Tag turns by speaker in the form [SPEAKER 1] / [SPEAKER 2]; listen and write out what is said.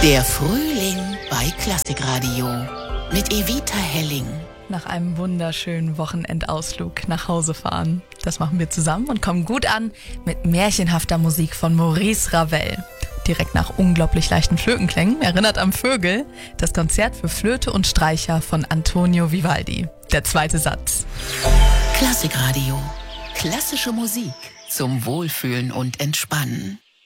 [SPEAKER 1] Der Frühling bei Klassikradio mit Evita Helling.
[SPEAKER 2] Nach einem wunderschönen Wochenendausflug nach Hause fahren. Das machen wir zusammen und kommen gut an mit märchenhafter Musik von Maurice Ravel. Direkt nach unglaublich leichten Flötenklängen erinnert am Vögel das Konzert für Flöte und Streicher von Antonio Vivaldi. Der zweite Satz.
[SPEAKER 1] Klassikradio. Klassische Musik zum Wohlfühlen und Entspannen.